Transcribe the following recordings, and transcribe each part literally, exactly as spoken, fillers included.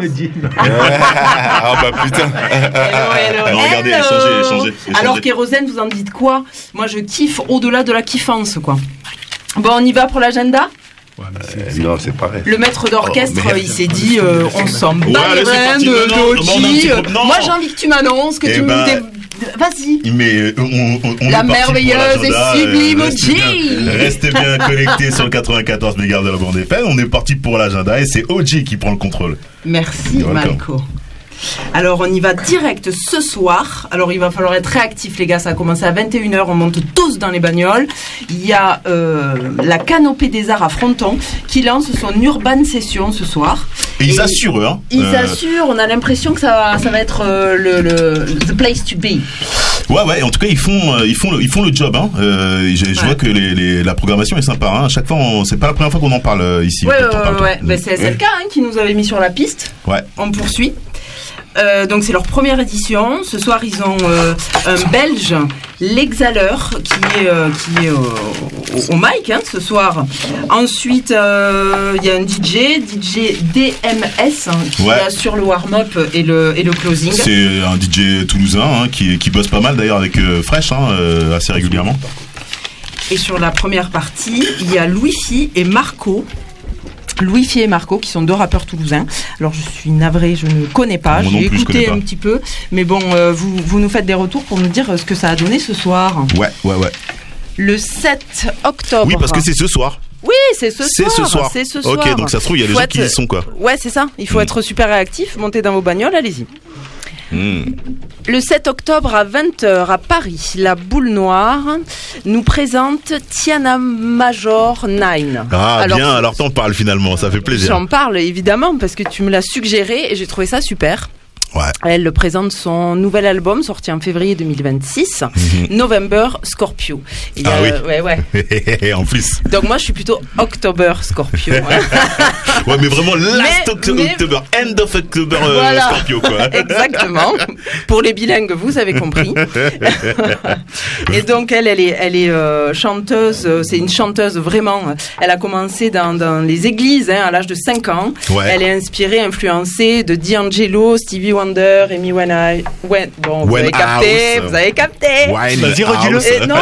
dit. Ah bah putain. Hello, hello, non, regardez, hello. échangez, échangez, échangez. Alors Kérosène, vous en dites quoi? Moi je kiffe au-delà de la kiffance, quoi. Bon, on y va pour l'agenda? Ouais, mais Euh, c'est, non, c'est pareil. Le maître d'orchestre, Oh, merde. il s'est dit, euh, on s'en bat Ouais, les allez, c'est reins parti. de, Non, non, de non, on a un Oji. petit pro- non. Moi j'ai envie que tu m'annonces, que Eh tu me... ben, dé- Vas-y. Mais euh, on, on, on La est parti pour merveilleuse et l'agenda, sublime euh, restez Oji. bien- Restez bien connectés sur le quatre-vingt-quatorze mégahertz de la bande F M. On est parti pour l'agenda et c'est Oji qui prend le contrôle. Merci You're welcome. Malco. Alors on y va direct ce soir. Alors il va falloir être réactif les gars, ça a commencé à vingt et une heures, on monte tous dans les bagnoles. Il y a euh, la Canopée des Arts à Fronton qui lance son Urban Session ce soir. Et ils Et assurent, eux, hein. Ils Euh, assurent, on a l'impression que ça va, ça va être euh, le, le the place to be. Ouais, ouais. En tout cas, ils font, euh, ils font, le, ils font le job. Hein. Euh, je je Ouais. vois que les, les, la programmation est sympa. Hein. À chaque fois, on, c'est pas la première fois qu'on en parle euh, ici. Ouais, Quand on ouais, parle, ouais, ouais. toi. Ben, c'est S L K hein, qui nous avait mis sur la piste. Ouais. On poursuit. Euh, donc c'est leur première édition. Ce soir ils ont euh, un Belge, l'Exhaleur, qui est euh, qui est euh, au, au mic hein, ce soir. Ensuite euh, il y a un D J, D J D M S hein, qui Ouais. assure le warm-up et le et le closing. C'est un D J toulousain hein, qui, qui bosse pas mal d'ailleurs avec euh, Fresh hein, euh, assez régulièrement. Et sur la première partie il y a Louis-Fi et Marco. Louis-Fi et Marco, qui sont deux rappeurs toulousains. Alors, je suis navrée, je ne connais pas. Moi non J'ai plus, je écouté connais pas. un petit peu. Mais bon, euh, vous, vous nous faites des retours pour nous dire ce que ça a donné ce soir. Ouais, ouais, ouais. Le sept octobre. Oui, parce que c'est ce soir. Oui, c'est ce C'est soir. ce soir. C'est ce soir. Ok, donc ça se trouve, il y a des Faut gens être- qui y sont, quoi. Ouais, c'est ça. Il faut Mm. être super réactif. Montez dans vos bagnoles, allez-y. Hmm. Le sept octobre à vingt heures à Paris, la Boule Noire nous présente Tiana Major neuf. Ah, Alors, bien, alors t'en parles finalement, ça fait plaisir. J'en parle évidemment parce que tu me l'as suggéré et j'ai trouvé ça super. Ouais. Elle présente son nouvel album sorti en février deux mille vingt-six, Mhm. November Scorpio. Il y a- Ah oui. Ouais, ouais. En plus. Donc moi je suis plutôt October Scorpio. hein. Ouais, mais vraiment last Mais- Octo- mais- October, end of October euh, Voilà. Scorpio, quoi. Exactement. Pour les bilingues, vous avez compris. Et donc elle, elle est, elle est euh, chanteuse. euh, C'est une chanteuse vraiment. euh, Elle a commencé dans, dans les églises hein, à l'âge de cinq ans. Ouais. Elle est inspirée, influencée de D'Angelo, Stevie Wonder, Amy Winehouse. Ouais, bon, vous Winehouse. avez capté, vous avez capté. Wine Vas-y, redis-le. House. Et non,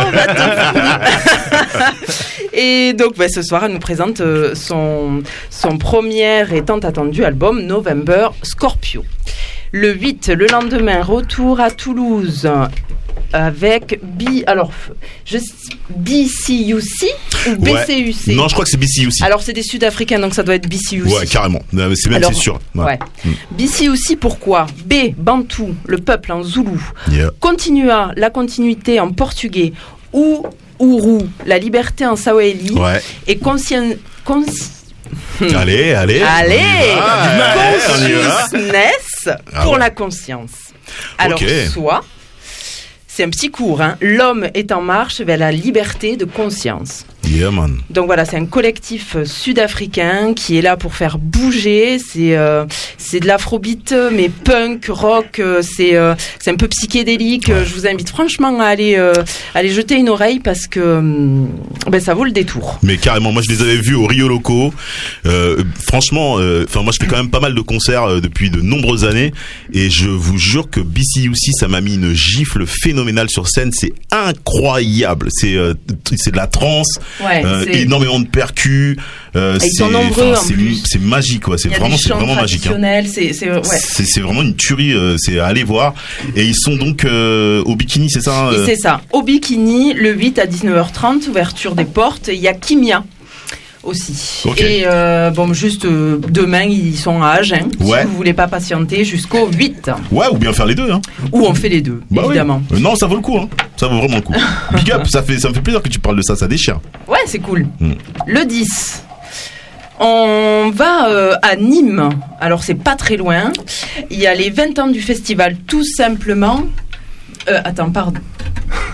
va te- Et donc, bah, ce soir, elle nous présente euh, son, son premier et tant attendu album, November Scorpio. Le huit, le lendemain, retour à Toulouse avec B. Alors, je, B C U C ou B C U C? Non, je crois que c'est B C U C. Alors, c'est des Sud-Africains, donc ça doit être B C U C. Ouais, carrément. Euh, C'est même, Alors, c'est sûr. Ouais. Mm. B C U C, pourquoi? B. Bantou, le peuple en zoulou. Yeah. Continua, la continuité en portugais. Ou Ourou, la liberté en Swahili. Ouais. Et conscien... consci- Allez, allez. Allez, On y va. Ouais, on y va. consciousness Ah pour ouais. la conscience. Alors, Ok. soit, c'est un petit cours, hein, l'homme est en marche vers la liberté de conscience. Yeah, man. Donc voilà, c'est un collectif euh, sud-africain qui est là pour faire bouger. C'est euh, c'est de l'afrobeat, mais punk, rock. euh, c'est euh, c'est un peu psychédélique. Euh, Je vous invite franchement à aller euh, aller jeter une oreille parce que hum, ben ça vaut le détour. Mais carrément, moi je les avais vus au Rio Loco. Euh, franchement, enfin moi je fais quand même pas mal de concerts euh, depuis de nombreuses années et je vous jure que B C U C ça m'a mis une gifle phénoménale sur scène. C'est incroyable. C'est euh, c'est de la trance, Ouais, euh, c'est- énormément de percus. Euh, Et ils c'est sont nombreux, enfin, en c'est plus. c'est magique quoi. C'est Il y a vraiment des c'est chants vraiment magique. Hein. traditionnels, c'est c'est ouais. C'est c'est vraiment une tuerie. euh, C'est à aller voir. Et ils sont donc euh, au bikini, c'est ça Et euh c'est ça. Au Bikini, le huit à dix-neuf heures trente, ouverture des portes. Il y a Kimia aussi. Ok. Et euh, bon, juste euh, demain, ils sont à Agen. Ouais. Si vous voulez pas patienter jusqu'au huit. Ouais, ou bien faire les deux. Hein. Ou on fait les deux, Bah oui. évidemment. Euh, Non, ça vaut le coup. Hein. Ça vaut vraiment le coup. Big up, ça fait ça me fait plaisir que tu parles de ça. Ça déchire. Ouais, c'est cool. Mm. Le dix. On va euh, à Nîmes. Alors, c'est pas très loin. Il y a les vingt ans du festival, tout simplement. Euh, attends, pardon.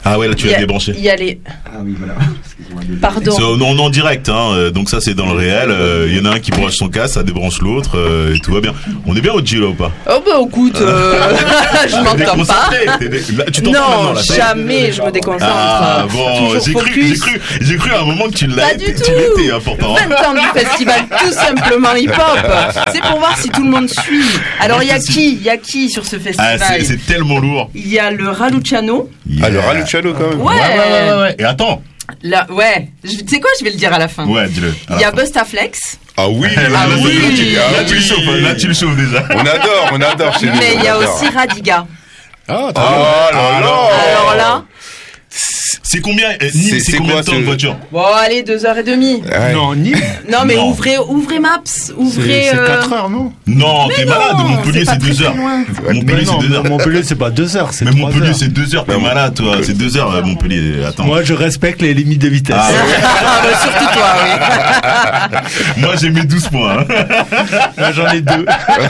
Ah ouais, là tu l'as débranché. Il y a les. Ah oui, voilà. Pardon. C'est, on est en direct, hein, donc ça c'est dans le réel. Il euh, y en a un qui branche son casque, ça débranche l'autre, euh, et tout va bien. On est bien au Gilo ou pas? Oh bah écoute, euh, je m'entends pas. Là, tu t'entends non, maintenant, là, jamais je me déconcentre. Ah bon, j'ai cru, j'ai cru, j'ai cru à un moment que tu l'as été, tu l'étais pourtant. vingt ans du festival, tout simplement hip-hop. C'est pour voir si tout le monde suit. Alors il y a qui, il y a qui sur ce festival? Ah, c'est, c'est tellement lourd. Il y a le Raluciano. Yeah. Ah, le Raluciano quand même. Ouais. Ouais, ouais, ouais, ouais. Et attends. Là, ouais. Tu sais quoi, je vais le dire à la fin. Ouais, dis-le. Il y a Bustaflex. Ah oui, ah là, oui. oui. Là, là, tu le chauffes, là tu le chauffes déjà. On adore, on adore chez nous. Mais il y a aussi Radiga. Ah, t'as ah, alors, alors, alors là. C'est combien euh, Nîmes, c'est, c'est combien de temps de voiture? Bon, allez, deux heures et demie. Ouais. Non, Nîmes. Non, mais non. ouvrez, ouvrez Maps, ouvrez. C'est, c'est quatre heures, non? Non, mais t'es non, malade. Montpellier, c'est, c'est deux heures. Montpellier, c'est deux heures. Montpellier, c'est pas deux heures, c'est. Mais Montpellier, c'est deux heures. T'es malade, toi. C'est deux heures, Montpellier. Attends. Moi, je respecte les limites de vitesse. Ah, ouais. bah, surtout toi, oui. Moi, j'ai mes douze points. Hein. Moi, j'en ai deux.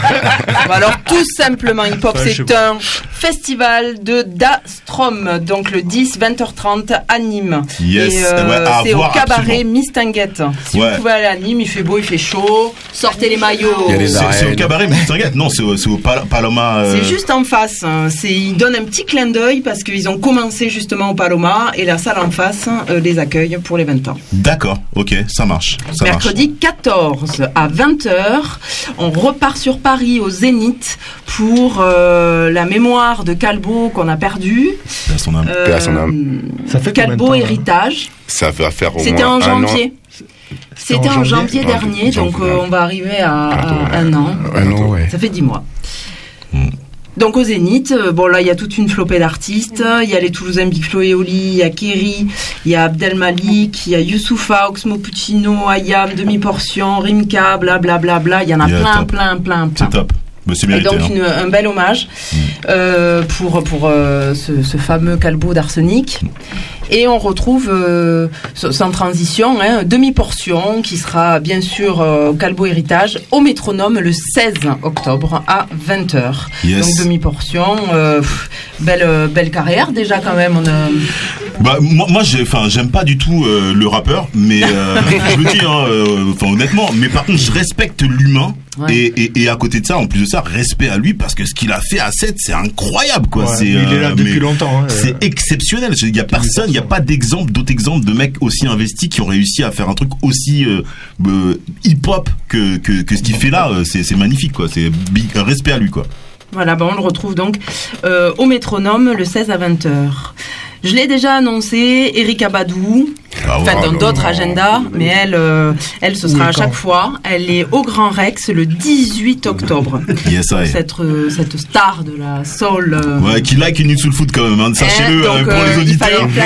Bon, alors, tout simplement, Hip Hop, ouais, c'est un festival de Dastrom. Donc, le dix, vingt heures trente à Nîmes. Yes. Et euh, ouais, c'est au cabaret absolument. Mistinguett. Si ouais. vous pouvez aller à Nîmes, il fait beau, il fait chaud. Sortez les maillots. Il y a les c'est, c'est au cabaret Mistinguett. Non, c'est au, c'est au Pal- Paloma. Euh... C'est juste en face. C'est, ils donnent un petit clin d'œil parce qu'ils ont commencé justement au Paloma et la salle en face euh, les accueille pour les vingt ans. D'accord, ok, ça marche. Ça Mercredi marche. quatorze à vingt heures, on repart sur Paris au Zénith pour euh, la mémoire de Calbo qu'on a perdu. Paix à son âme. Euh, Paix à son âme. Ça fait Calbo héritage. Ça va faire au C'était moins en janvier. Un an. C'était en janvier, janvier dernier, ah, donc euh, on va arriver à, à un an. Un an, ouais. Ça fait dix mois. Mm. Donc au Zénith, bon là il y a toute une flopée d'artistes, il y a les Toulousains Big Flo et Oli, il y a Kerry, il y a Abdel Malik, il y a Youssoufa, Oxmo Puccino, Ayam, Demi-Portion, Rimka, blablabla, bla, bla, bla. Il y en a yeah, plein, top. plein, plein, plein. C'est top. Mais c'est mérité, et donc hein. une, un bel hommage mmh. euh, pour, pour euh, ce, ce fameux Calbo d'Arsenic. Et on retrouve, euh, sans transition, hein, Demi-Portion qui sera bien sûr euh, au Calbo Héritage au Métronome le seize octobre à vingt heures. Yes. Donc Demi-Portion, euh, pff, belle, belle carrière déjà quand même. On a... Bah, moi, moi j'ai, j'aime pas du tout euh, le rappeur, mais euh, je le dis hein, euh, honnêtement, mais par contre je respecte l'humain. Ouais. Et, et, et à côté de ça, en plus de ça, respect à lui parce que ce qu'il a fait à sept, c'est incroyable, quoi. Ouais, c'est, il est là euh, depuis longtemps. Hein, c'est euh... exceptionnel. Il y a personne, il y a pas d'exemple, d'autres exemples de mecs aussi investis qui ont réussi à faire un truc aussi euh, euh, hip-hop que, que que ce qu'il fait là. C'est, c'est magnifique, quoi. C'est big, respect à lui, quoi. Voilà, ben on le retrouve donc euh, au Métronome le seize à vingt heures. Je l'ai déjà annoncé, Erika Badou, ah ouais, enfin dans d'autres agendas, mais elle, euh, elle ce sera oui, à chaque fois. Elle est au Grand Rex le dix-huit octobre. Yes, I. Cette, euh, cette star de la soul. Euh... Ouais, qui like une Soul Food quand même, hein, sachez-le donc, pour euh, les auditeurs.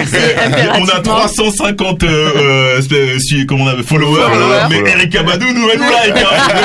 On a trois cent cinquante euh, euh, comment on a, followers, followers mais Erika Badou nous elle nous like.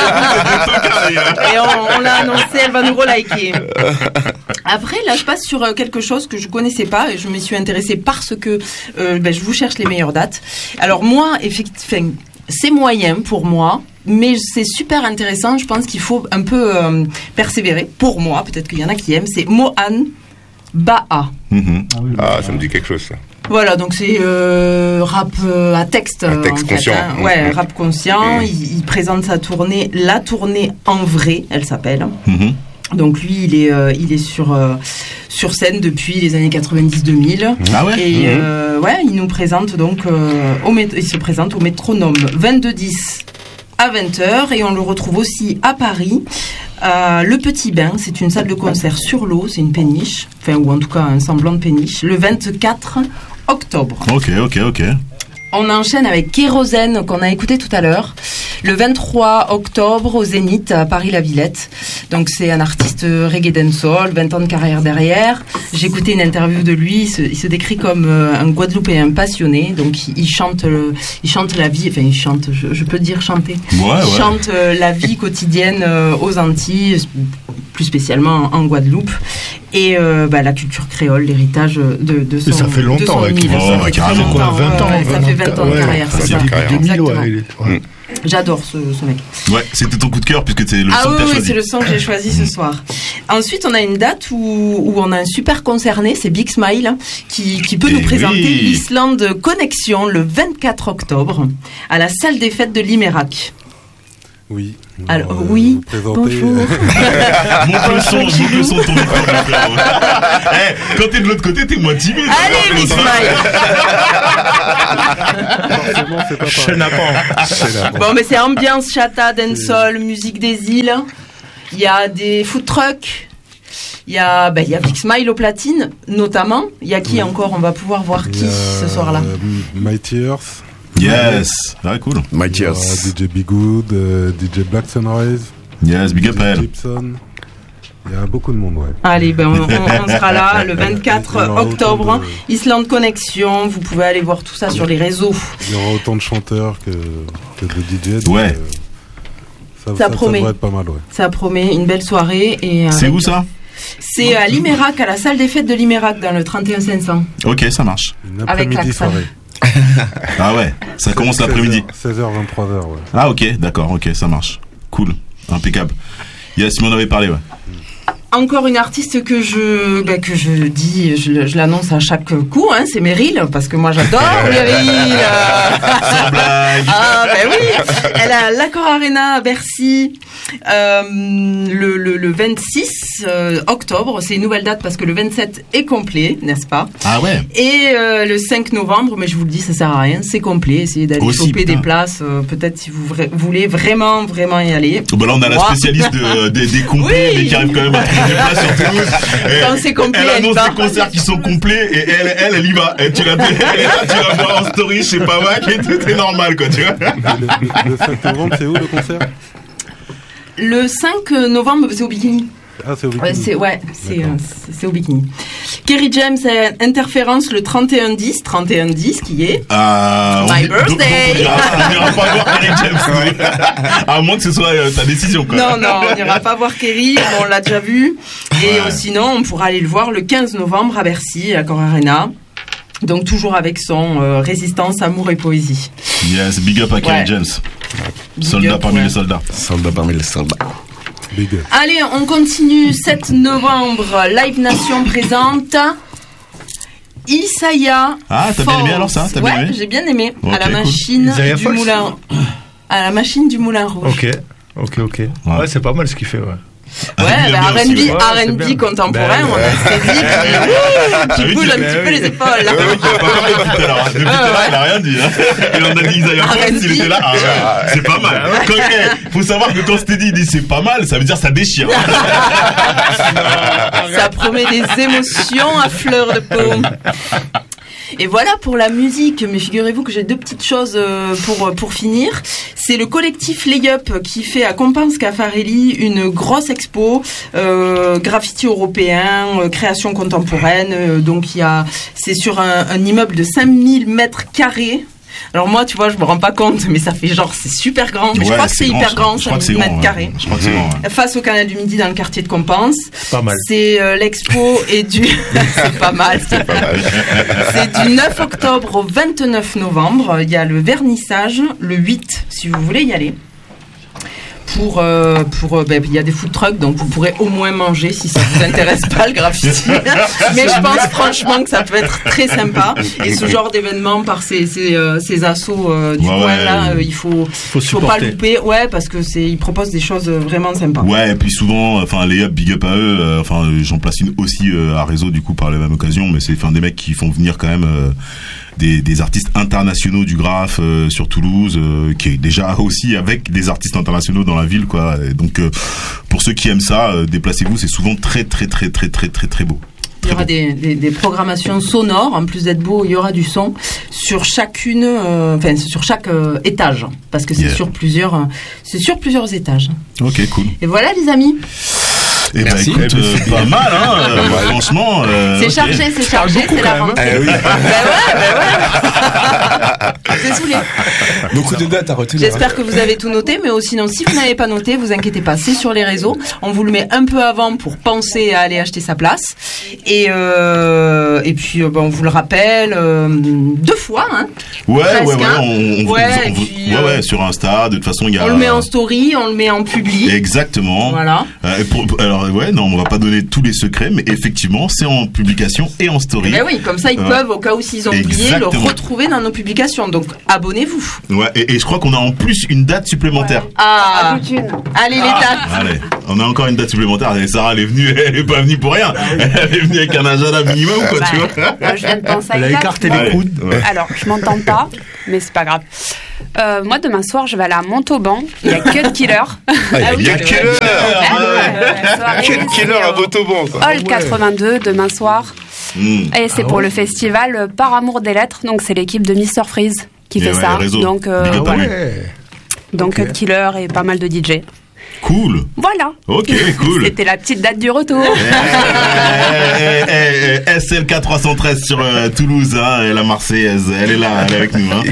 Hein. Et on, on l'a annoncé, elle va nous reliker. Après, là, je passe sur quelque chose que je connaissais pas et je m'y suis intéressée parce que euh, ben, je vous cherche les meilleures dates. Alors moi, effectivement, c'est moyen pour moi, mais c'est super intéressant. Je pense qu'il faut un peu euh, persévérer. Pour moi, peut-être qu'il y en a qui aiment. C'est Mohan Baha. Mm-hmm. Ah, ça me dit quelque chose, ça. Voilà, donc c'est euh, rap euh, à texte. Un texte en conscient. Fait, hein. Ouais, mmh. rap conscient. Mmh. Il, il présente sa tournée, la tournée en vrai, elle s'appelle. Mm-hmm. Donc lui, il est, euh, il est sur, euh, sur scène depuis les années quatre-vingt-dix deux mille. Ah ouais. Et mmh. euh, ouais, il nous présente donc, euh, au mét- il se présente au Métronome vingt-deux dix à vingt heures et on le retrouve aussi à Paris. Euh, le Petit Bain, c'est une salle de concert sur l'eau, c'est une péniche, enfin ou en tout cas un semblant de péniche, le vingt-quatre octobre. Ok, ok, ok. On enchaîne avec Kérosène qu'on a écouté tout à l'heure, le vingt-trois octobre au Zénith à Paris-la-Villette. Donc c'est un artiste reggae dancehall, vingt ans de carrière derrière. J'ai écouté une interview de lui, il se, il se décrit comme euh, un Guadeloupéen passionné. Donc il, il chante, euh, il chante la vie, enfin il chante, je, je peux dire chanter. Ouais, il ouais. chante euh, la vie quotidienne euh, aux Antilles, plus spécialement en Guadeloupe. Et euh, bah, la culture créole, l'héritage de, de son. Et ça fait longtemps, avec oh, ça fait carrément. longtemps, Quoi, vingt ans, ouais, ça fait vingt ans de ouais, carrière, c'est ça. deux mille, ouais, il est, ouais. J'adore ce, ce mec. Ouais, c'était ton coup de cœur puisque c'est le ah son oui, que t'as oui, choisi. c'est le son que j'ai choisi ce soir. Ensuite, on a une date où, où on a un super concerné, c'est Big Smile, hein, qui, qui peut Eh nous présenter oui. l'Islande Connection le vingt-quatre octobre à la salle des fêtes de Limerack. Oui. Alors, euh, oui, présenter- bonjour. Monte le son, monte le son de ton micro, mon frérot. Eh, quand t'es de l'autre côté, t'es moins timide. Allez, Big Smile. Forcément, c'est pas pareil. Chenapan. C'est la- Bon, mais c'est ambiance chata, dancehall, musique des îles. Il y a des food trucks. Il y a, ben, il y a Big Smile au platine, notamment. Il y a qui Oui. encore? On va pouvoir voir Il qui y a, ce soir-là. euh, Mighty Earth. Yes. Ouais, cool. Mighty Il y a Earth. D J Be Good, euh, D J Black Sunrise. Yes, big up à D J elle. Gibson. Il y a beaucoup de monde, ouais. Allez, ben, on, on- on sera là le vingt-quatre Il y aura octobre. autant de- Islande Connection. Vous pouvez aller voir tout ça sur les réseaux. Il y aura autant de chanteurs que, que de D J. donc, Ouais. euh, ça, Ça promet. devrait être pas mal, ouais. Ça promet une belle soirée. Et, euh, C'est où ça? C'est à Limerack, à la salle des fêtes de Limerack, dans le trente et un cinq cents. Ok, ça marche. Une Avec après-midi l'accent. soirée. Ah ouais, ça commence l'après-midi. seize heures, vingt-trois heures, ouais. Ah ok, d'accord, ok, ça marche. Cool, impeccable. Yes, tu m'en avais parlé, ouais. Encore une artiste que je, ben, que je dis, je, le- je l'annonce à chaque coup, hein, c'est Meryl, parce que moi j'adore Meryl. Sans blague. Ah ben oui, elle a l'Accor Arena à Bercy euh, le, le, le vingt-six euh, octobre, c'est une nouvelle date parce que le vingt-sept est complet, n'est-ce pas? Ah ouais. Et euh, le cinq novembre, mais je vous le dis, ça sert à rien, c'est complet, essayez d'aller Aussi, choper putain. des places, euh, peut-être si vous vra- voulez vraiment, vraiment y aller. Bah là on a la Moi. spécialiste de- des, des complets, Oui. mais qui arrive quand même à trouver des places sur Toulouse. Et Quand c'est complet, elle elle annonce va. des concerts qui sont complets et elle, elle, elle y va. Et tu la, elle est là, tu la vois en story, je sais pas Mac et tout est normal quoi, tu vois. Le, le- le cinq novembre, c'est où le concert? Le cinq novembre, c'est au Bikini. Ah, c'est au Ouais, Bikini. c'est ouais, c'est D'accord. euh, c'est- c'est au Bikini. Kerry James a Interférence le trente et un dix, trente et un dix qui est. Euh, My on- donc- donc birthday. On ira, on ira pas voir Kerry James. À moins que ce soit euh, ta décision quoi. Non, non, on n'ira pas voir Kerry, on l'a déjà vu. Et Ouais. euh, sinon, on pourra aller le voir le quinze novembre à Bercy, à l'Accor Arena. Donc toujours avec son euh, Résistance, Amour et Poésie. Yes, big up à Kerry Ouais. James. Big Soldat up, parmi ouais. les soldats. Soldat parmi les soldats. Big up. Allez, on continue. sept novembre, Live Nation présente Isaiah. Ah, t'as bien aimé Falls. alors ça? T'as bien Ouais, aimé? j'ai bien aimé. Ok, à la cool. machine Isaiah du Falls. moulin. À la machine du Moulin Rouge. Ok, ok, ok. Ouais, Ouais. c'est pas mal ce qu'il fait, ouais. Ah, Ouais, bien, bah, bien R and B, aussi, ouais. ouais, c'est R and B bien. contemporain, Ben, on a esthétique, Ah qui oui, bouge tu- un ben petit peu oui. les épaules. Ah oui, pas comme depuis tout à l'heure. Depuis tout à l'heure, il a rien dit. Hein. Il en a dit Isaiah Fox, il était là. Ah, ouais, c'est pas mal. Quand, eh, faut savoir que quand je t'ai dit, il dit c'est pas mal, ça veut dire ça déchire. Ça promet des émotions à fleur de peau. Et voilà pour la musique, mais figurez-vous que j'ai deux petites choses euh, pour, pour finir. C'est le collectif Layup qui fait à Compense Caffarelli une grosse expo, euh, graffiti européen, euh, création contemporaine. Euh, donc il y a, c'est sur un, un immeuble de cinq mille mètres carrés. Alors moi, tu vois, je me rends pas compte, mais ça fait genre, c'est super grand. Mais je Ouais, crois que c'est hyper ça. grand, Je crois que c'est cinq mille grand, mètres ouais. carrés. Je crois que c'est grand. ouais. Face au canal du Midi dans le quartier de Compense. Pas mal. C'est euh, l'expo et du c'est pas mal. C'est pas mal. C'est du neuf octobre au vingt-neuf novembre. Il y a le vernissage le huit si vous voulez y aller. Pour euh, pour euh, ben, il y a des food trucks donc vous pourrez au moins manger si ça vous intéresse pas le graffiti. Mais je pense franchement que ça peut être très sympa et ce genre d'événement par ces ces, euh, ces assos euh, du Ouais, coin ouais. là, euh, il faut Faut faut pas supporter. louper. Ouais, parce que c'est ils proposent des choses vraiment sympas. Ouais, et puis souvent, enfin les up, big up à eux. euh, Enfin, euh, j'en place une aussi euh, à réseau du coup par la même occasion, mais c'est enfin des mecs qui font venir quand même euh, des, des artistes internationaux du graphe euh, sur Toulouse, euh, qui est déjà aussi avec des artistes internationaux dans la ville, quoi. Et donc euh, pour ceux qui aiment ça, euh, déplacez-vous, c'est souvent très très très très très très très beau. Il y aura des, des, des programmations sonores, en plus d'être beau, il y aura du son sur chacune, euh, enfin sur chaque euh, étage, parce que c'est Yeah. sur plusieurs, euh, c'est sur plusieurs étages. Ok, cool. Et voilà les amis, Et bah Merci. écoute, euh, pas mal, hein. euh, franchement. euh, c'est ok. chargé, c'est chargé, c'est la rentrée. Eh oui. Désolé. Beaucoup de dates à retenir. J'espère que vous avez tout noté, mais aussi sinon si vous n'avez pas noté, vous inquiétez pas, c'est sur les réseaux. On vous le met un peu avant pour penser à aller acheter sa place. Et euh, et puis euh, ben, on vous le rappelle euh, deux fois. Hein. Ouais, Presque, ouais, ouais, hein. on, on, Ouais, on- et on- puis, ouais, euh, ouais, sur Insta, de toute façon, il y a. On le met en story, on le met en public. Exactement. Voilà. Euh, et pour, alors, alors ouais, non, on va pas donner tous les secrets, mais effectivement, c'est en publication et en story. Ben oui, comme ça, ils Ouais. peuvent, au cas où s'ils ont oublié, Exactement. le retrouver dans nos publications. Donc, abonnez-vous. Ouais, et, et je crois qu'on a en plus une date supplémentaire. Ah, Rajoute une. allez les dates. Allez, on a encore une date supplémentaire. Et Sarah, elle est venue, elle est pas venue pour rien. Elle est venue avec un agenda minimum, quoi, tu vois. Bah, moi, je viens de penser à Elle a une date. écarté Allez. les coudes. Ouais. Alors, je m'entends pas, mais c'est pas grave. Euh, moi, demain soir, je vais aller à Montauban. Il y a Cut Killer. Ah, il y a quelle heure La soirée, Quelle c'est quelle heure à au Montauban, quoi. Hall quatre-vingt-deux, demain soir. Mmh. Et c'est pour le festival Par Amour des Lettres. Donc, c'est l'équipe de mister Freeze qui Et fait ouais, ça. réseau. Donc, euh, Big up à lui. Ouais. donc Ok. Cut Killer et pas mal de D J. Cool. Voilà. Ok, cool. C'était la petite date du retour. Eh, eh, eh, eh, S L K trois cent treize sur euh, Toulouse, hein, et la Marseillaise, elle est là, elle est avec nous. Hein.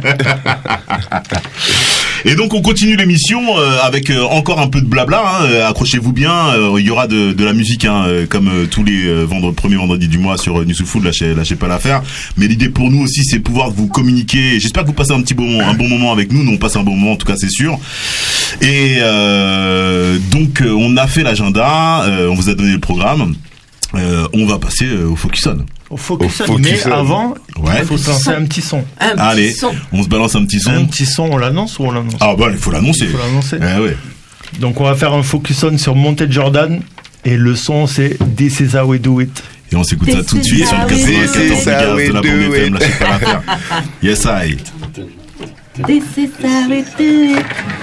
Et donc on continue l'émission euh, avec euh, encore un peu de blabla. Hein, euh, accrochez-vous bien, euh, il y aura de, de la musique, hein, euh, comme euh, tous les euh, vendredis, premiers vendredis du mois sur euh, New Soul Food. Lâchez, lâchez pas l'affaire. Mais l'idée pour nous aussi, c'est pouvoir vous communiquer. J'espère que vous passez un petit bon, un bon moment avec nous. Nous on passe un bon moment, en tout cas c'est sûr. Et euh, donc euh, on a fait l'agenda, euh, on vous a donné le programme. Euh, on va passer euh, au Focus On. Au focus, Au focus mais on. avant, Ouais. il faut se lancer un petit son. Un petit Allez, son. on se balance un petit son. Un petit son, on l'annonce ou on l'annonce Ah bah il faut l'annoncer. Il faut l'annoncer. Eh ouais. Donc on va faire un focus on sur Monte Jordan et le son c'est This is how we do it. Et on s'écoute ça tout de suite sur le This is quatre-vingt-quatorze how mégahertz we de la do bande F M. it. Lâchez pas l'affaire. Yes I. This is how we do it.